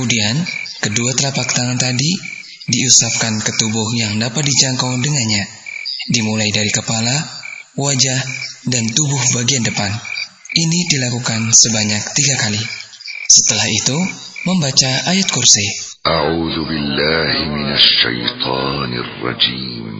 Kemudian, kedua telapak tangan tadi diusapkan ke tubuh yang dapat dijangkau dengannya, dimulai dari kepala, wajah, dan tubuh bagian depan. Ini dilakukan sebanyak 3 kali. Setelah itu, membaca ayat kursi. A'udzu billahi minasy syaithanir rajim.